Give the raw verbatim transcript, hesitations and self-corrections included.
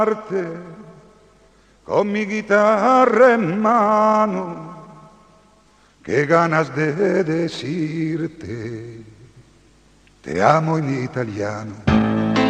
Con mi guitarra en mano, qué ganas de decirte, te amo en italiano.